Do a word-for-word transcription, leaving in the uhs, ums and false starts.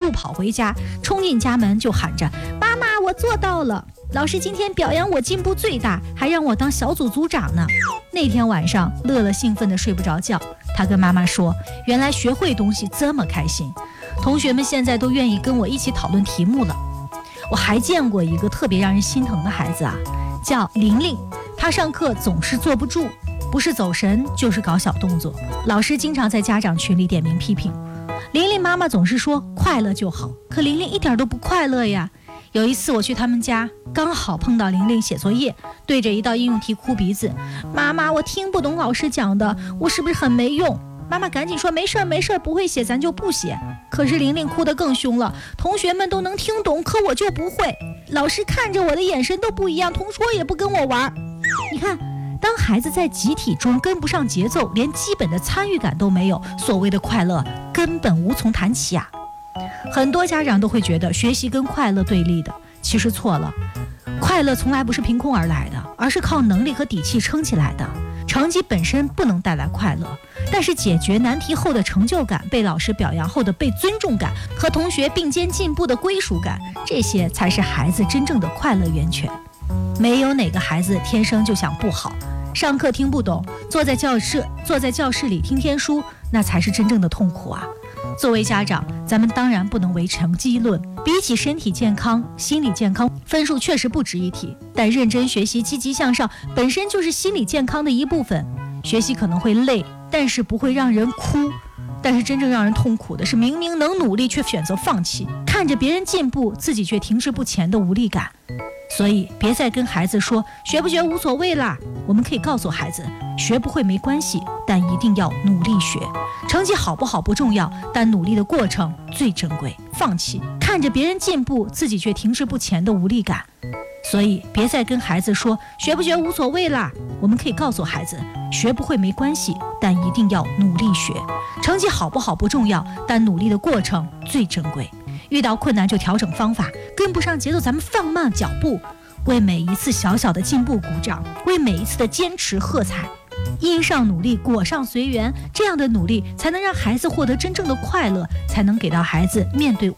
速跑回家，冲进家门就喊着：妈妈，我做到了！老师今天表扬我进步最大，还让我当小组组长呢。那天晚上，乐乐兴奋得睡不着觉。他跟妈妈说，原来学会东西这么开心，同学们现在都愿意跟我一起讨论题目了。我还见过一个特别让人心疼的孩子啊，叫玲玲，她上课总是坐不住，不是走神就是搞小动作，老师经常在家长群里点名批评。玲玲妈妈总是说快乐就好，可玲玲一点都不快乐呀。有一次我去他们家，刚好碰到玲玲写作业，对着一道应用题哭鼻子。妈妈，我听不懂老师讲的，我是不是很没用？妈妈赶紧说没事儿没事儿，不会写咱就不写。可是玲玲哭得更凶了，同学们都能听懂，可我就不会。老师看着我的眼神都不一样，同桌也不跟我玩。你看，当孩子在集体中跟不上节奏，连基本的参与感都没有，所谓的快乐根本无从谈起啊。很多家长都会觉得学习跟快乐对立的，其实错了。快乐从来不是凭空而来的，而是靠能力和底气撑起来的。成绩本身不能带来快乐，但是解决难题后的成就感，被老师表扬后的被尊重感，和同学并肩进步的归属感，这些才是孩子真正的快乐源泉。没有哪个孩子天生就想不好，上课听不懂，坐在教室坐在教室里听天书，那才是真正的痛苦啊。作为家长，咱们当然不能唯成绩论，比起身体健康，心理健康分数确实不值一提，但认真学习积极向上本身就是心理健康的一部分。学习可能会累，但是不会让人哭，但是真正让人痛苦的是明明能努力却选择放弃，看着别人进步自己却停滞不前的无力感。所以别再跟孩子说学不学无所谓啦，我们可以告诉孩子，学不会没关系，但一定要努力学。成绩好不好不重要，但努力的过程最珍贵。放弃看着别人进步自己却停滞不前的无力感。所以别再跟孩子说学不学无所谓啦，我们可以告诉孩子，学不会没关系，但一定要努力学。成绩好不好不重要，但努力的过程最珍贵。遇到困难就调整方法，跟不上节奏咱们放慢脚步，为每一次小小的进步鼓掌，为每一次的坚持喝彩。因上努力，果上随缘，这样的努力才能让孩子获得真正的快乐，才能给到孩子面对